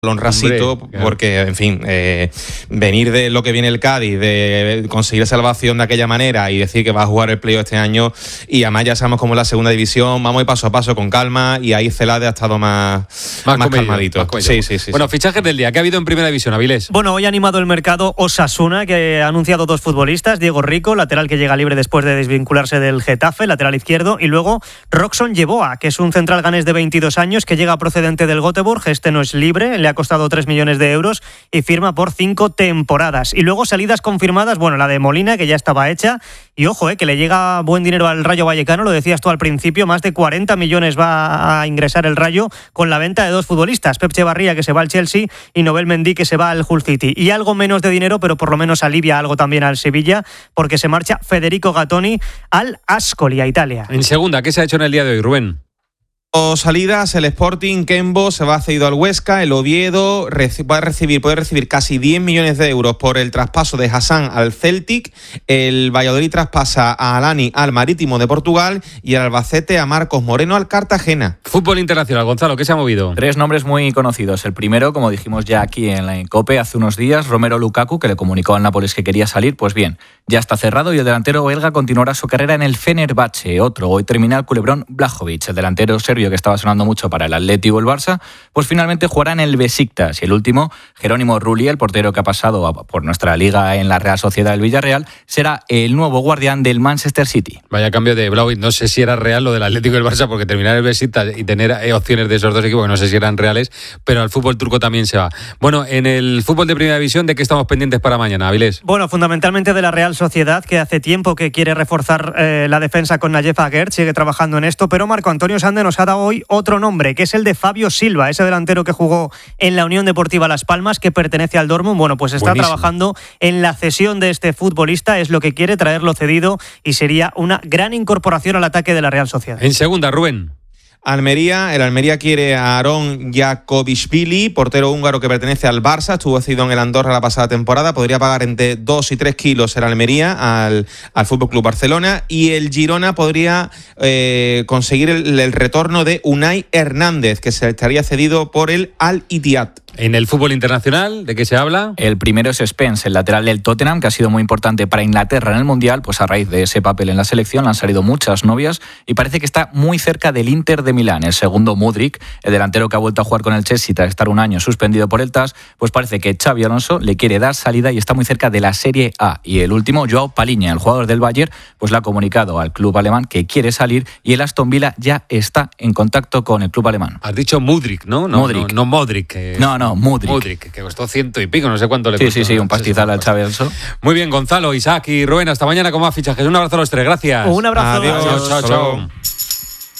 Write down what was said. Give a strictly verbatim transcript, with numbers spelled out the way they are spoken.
un rasito, Hombre, claro. porque, en fin, eh, venir de lo que viene el Cádiz, de conseguir salvación de aquella manera y decir que va a jugar el playoff este año, y además ya sabemos cómo es la segunda división, vamos a ir paso a paso con calma, y ahí Celade ha estado más, más, más comedido, calmadito. Más sí, sí, sí, bueno, sí. fichajes del día, ¿qué ha habido en Primera División, Avilés? Bueno, hoy ha animado el mercado Osasuna, que ha anunciado dos futbolistas, Diego Rico, lateral que llega libre después de desvincularse del Getafe, lateral izquierdo, y luego Roxon Yeboah, que es un central ganés de veintidós años, que llega procedente del Göteborg. Este no es libre, le ha costado tres millones de euros y firma por cinco temporadas. Y luego salidas confirmadas, bueno, la de Molina, que ya estaba hecha, y ojo, eh, que le llega buen dinero al Rayo Vallecano, lo decías tú al principio, más de cuarenta millones va a ingresar el Rayo con la venta de dos futbolistas, Pep Echevarría, que se va al Chelsea, y Nobel Mendy, que se va al Hull City. Y algo menos de dinero, pero por lo menos alivia algo también al Sevilla, porque se marcha Federico Gattoni al Ascoli, a Italia. En segunda, ¿qué se ha hecho en el día de hoy, Rubén? O salidas, el Sporting, Kembo se va cedido al Huesca, el Oviedo reci- va a recibir, puede recibir casi diez millones de euros por el traspaso de Hassan al Celtic, el Valladolid traspasa a Alani al Marítimo de Portugal y el Albacete a Marcos Moreno al Cartagena. Fútbol internacional, Gonzalo, ¿qué se ha movido? Tres nombres muy conocidos. El primero, como dijimos ya aquí en la COPE hace unos días, Romelu Lukaku, que le comunicó al Nápoles que quería salir, pues bien, ya está cerrado y el delantero belga continuará su carrera en el Fenerbahce. Otro, hoy termina el culebrón Blajovic, el delantero serbio que estaba sonando mucho para el Atleti o el Barça, pues finalmente jugará en el Besiktas. Y el último, Jerónimo Rulli, el portero que ha pasado por nuestra liga en la Real Sociedad del Villarreal, será el nuevo guardián del Manchester City. Vaya cambio de Blajovic, no sé si era real lo del Atlético y el Barça, porque terminar el Besiktas y tener opciones de esos dos equipos, que no sé si eran reales, pero al fútbol turco también se va. Bueno, en el fútbol de Primera División, ¿de qué estamos pendientes para mañana, Avilés? Bueno, fundamentalmente de la Real Sociedad, que hace tiempo que quiere reforzar eh, la defensa con Nayef Aguerd, sigue trabajando en esto, pero Marco Antonio Sande nos ha dado hoy otro nombre, que es el de Fabio Silva, ese delantero que jugó en la Unión Deportiva Las Palmas, que pertenece al Dortmund. Bueno, pues está Buenísimo. trabajando en la cesión de este futbolista, es lo que quiere, traerlo cedido, y sería una gran incorporación al ataque de la Real Sociedad. En segunda, Rubén. Almería, el Almería quiere a Aron Jakobishvili, portero húngaro que pertenece al Barça, estuvo cedido en el Andorra la pasada temporada, podría pagar entre dos y tres kilos el Almería al, al F C Barcelona, y el Girona podría eh, conseguir el, el retorno de Unai Hernández, que se estaría cedido por el Al-Ittihad. En el fútbol internacional, ¿de qué se habla? El primero es Spence, el lateral del Tottenham, que ha sido muy importante para Inglaterra en el Mundial, pues a raíz de ese papel en la selección le han salido muchas novias y parece que está muy cerca del Inter de Milán. El segundo, Mudryk, el delantero que ha vuelto a jugar con el Chelsea tras estar un año suspendido por el T A S, pues parece que Xabi Alonso le quiere dar salida y está muy cerca de la Serie A. Y el último, Joao Paliña, el jugador del Bayern, pues le ha comunicado al club alemán que quiere salir y el Aston Villa ya está en contacto con el club alemán. Has dicho Mudryk, ¿no? No, Mudryk. No, no Modric. Eh. No, no, Mudryk. Mudryk, que costó ciento y pico, no sé cuánto le sí, costó. Sí, sí, sí, un pastizal al Xabi Alonso. Muy bien, Gonzalo, Isaac y Rubén, hasta mañana con más fichajes. Un abrazo a los tres, gracias. Un abrazo. Adiós. Adiós, chao, chao.